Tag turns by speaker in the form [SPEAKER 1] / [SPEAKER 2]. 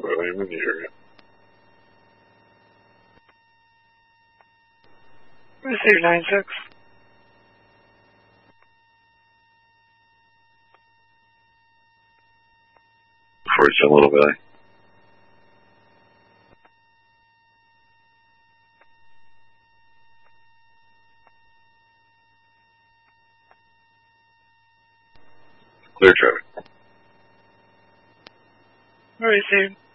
[SPEAKER 1] I'm in the area.
[SPEAKER 2] Receive 9-6.
[SPEAKER 1] Before it's a little bit. Clear traffic.
[SPEAKER 2] Receive.